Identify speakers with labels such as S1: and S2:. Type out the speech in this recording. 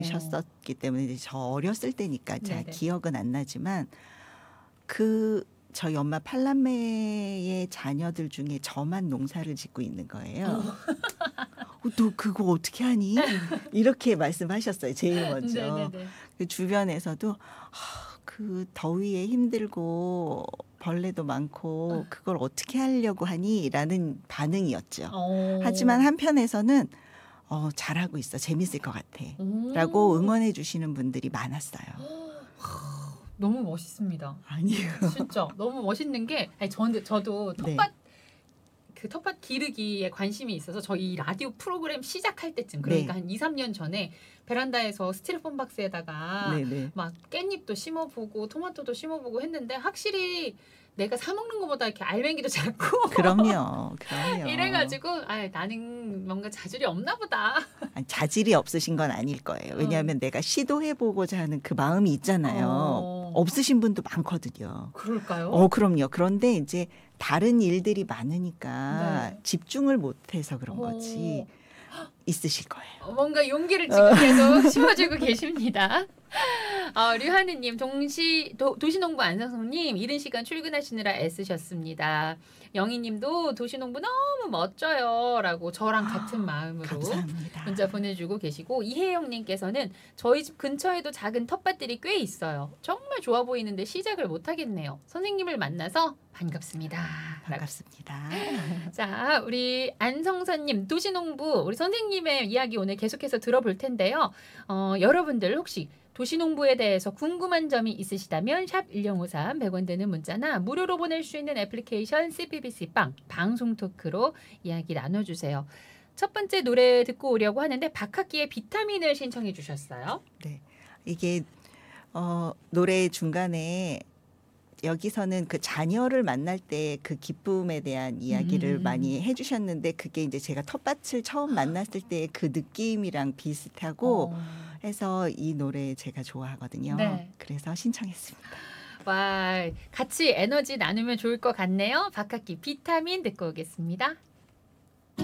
S1: 셨었기 때문에 이제 저 어렸을 때니까 잘
S2: 네네.
S1: 기억은 안 나지만 저희 엄마 팔남매의 자녀들 중에 저만 농사를 짓고 있는 거예요. 너 그거 어떻게 하니? 이렇게 말씀하셨어요. 제일 먼저.
S2: 네네네.
S1: 그 주변에서도 그 더위에 힘들고 벌레도 많고 그걸 어떻게 하려고 하니? 라는 반응이었죠. 하지만 한편에서는 잘하고 있어. 재밌을 것 같아. 라고 응원해 주시는 분들이 많았어요.
S2: 너무 멋있습니다.
S1: 아니요.
S2: 진짜 너무 멋있는 게 아니, 저도
S1: 네.
S2: 텃밭 기르기에 관심이 있어서 저희 라디오 프로그램 시작할 때쯤 그러니까
S1: 네.
S2: 한 2, 3년 전에 베란다에서 스티로폼 박스에다가
S1: 네네.
S2: 막 깻잎도 심어보고 토마토도 심어보고 했는데 확실히 내가 사 먹는 것보다 이렇게 알맹이도 작고
S1: 그럼요.
S2: 이래가지고 나는 뭔가 자질이 없나 보다.
S1: 아니, 자질이 없으신 건 아닐 거예요. 왜냐하면 내가 시도해보고자 하는 그 마음이 있잖아요. 없으신 분도 많거든요.
S2: 그럴까요?
S1: 그럼요. 그런데 이제 다른 일들이 많으니까
S2: 네.
S1: 집중을 못해서 그런 거지 있으실 거예요.
S2: 뭔가 용기를 지금 계속 심어주고 계십니다. 류하느님, 도시농부 안성성님, 이른 시간 출근하시느라 애쓰셨습니다. 영희님도 도시농부 너무 멋져요. 라고 저랑 같은 마음으로
S1: 감사합니다.
S2: 문자 보내주고 계시고, 이혜영님께서는 저희 집 근처에도 작은 텃밭들이 꽤 있어요. 정말 좋아 보이는데 시작을 못하겠네요. 선생님을 만나서 반갑습니다.
S1: 반갑습니다.
S2: 자, 우리 안성선님, 도시농부, 우리 선생님의 이야기 오늘 계속해서 들어볼 텐데요. 여러분들 혹시 도시농부에 대해서 궁금한 점이 있으시다면 샵 1053 100원 되는 문자나 무료로 보낼 수 있는 애플리케이션 CPBC-빵 방송 토크로 이야기 나눠주세요. 첫 번째 노래 듣고 오려고 하는데 박학기의 비타민을 신청해 주셨어요.
S1: 네, 이게 노래 중간에 여기서는 그 자녀를 만날 때 그 기쁨에 대한 이야기를 많이 해주셨는데 그게 이제 제가 텃밭을 처음 만났을 때 그 느낌이랑 비슷하고 해서 이 노래 제가 좋아하거든요.
S2: 네.
S1: 그래서 신청했습니다.
S2: 와, 같이 에너지 나누면 좋을 것 같네요. 박학기 비타민 듣고 오겠습니다.